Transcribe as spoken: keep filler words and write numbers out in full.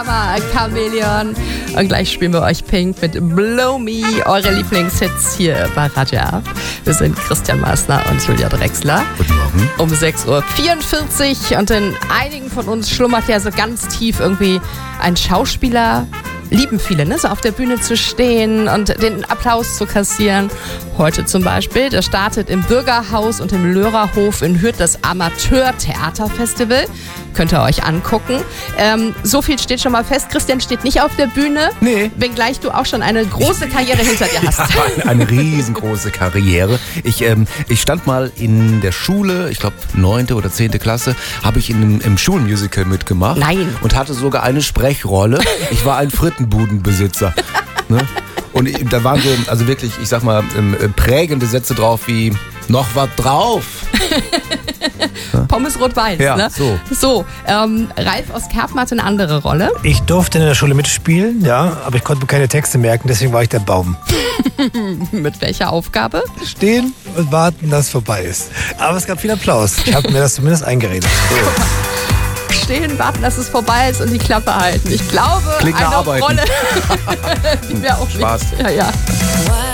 Chamäleon. Und gleich spielen wir euch Pink mit Blow Me, eure Lieblingshits hier bei Radio F. Wir sind Christian Maßner und Julia Drechsler. Guten Morgen. Um sechs Uhr vierundvierzig und in einigen von uns schlummert ja so ganz tief irgendwie ein Schauspieler. Lieben viele, ne? So auf der Bühne zu stehen und den Applaus zu kassieren. Heute zum Beispiel, der startet im Bürgerhaus und im Löhrerhof in Hürth das Amateur-Theaterfestival. Könnt ihr euch angucken. Ähm, so viel steht schon mal fest. Christian steht nicht auf der Bühne. Nee. Wenngleich du auch schon eine große Karriere hinter dir hast. Ja, eine, eine riesengroße Karriere. Ich, ähm, ich stand mal in der Schule, ich glaube neunte oder zehnte Klasse, habe ich in einem, im Schulmusical mitgemacht. Nein. Und hatte sogar eine Sprechrolle. Ich war ein Frittenbudenbesitzer. Ne? Und da waren so, also wirklich, ich sag mal, prägende Sätze drauf wie noch was drauf. Pommes rot-weiß, Ja, ne? so. So, ähm, Ralf aus Kerpen hatte eine andere Rolle. Ich durfte in der Schule mitspielen, ja, aber ich konnte mir keine Texte merken, deswegen war ich der Baum. Mit welcher Aufgabe? Stehen und warten, dass es vorbei ist. Aber es gab viel Applaus. Ich habe mir das zumindest eingeredet. Stehen, warten, dass es vorbei ist und die Klappe halten. Ich glaube, Klingt nach eine Arbeiten. Rolle, die wir auch Spaß. nicht. Ja, ja.